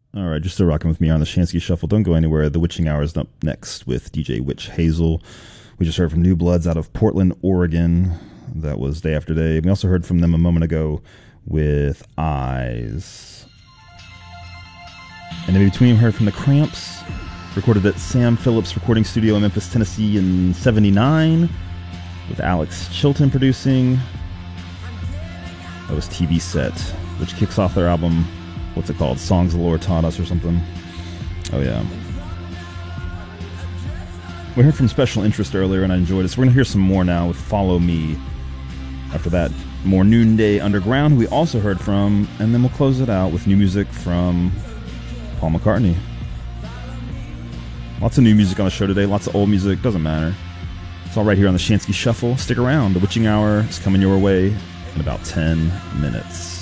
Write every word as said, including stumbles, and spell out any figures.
All right, just still rocking with me on the Shansky Shuffle. Don't go anywhere. The Witching Hour is up next with D J Witch Hazel. We just heard from New Bloods out of Portland, Oregon. That was Day After Day. We also heard from them a moment ago with Eyes. And in between, we heard from the Cramps, recorded at Sam Phillips Recording Studio in Memphis, Tennessee in seventy-nine, with Alex Chilton producing. That was T V Set, which kicks off their album, what's it called? Songs the Lord Taught Us or something. Oh, yeah. We heard from Special Interest earlier, and I enjoyed it. So we're going to hear some more now with Follow Me. After that, more Noonday Underground, who we also heard from. And then we'll close it out with new music from Paul McCartney. Lots of new music on the show today. Lots of old music. Doesn't matter. It's all right here on the Shansky Shuffle. Stick around. The Witching Hour is coming your way in about ten minutes.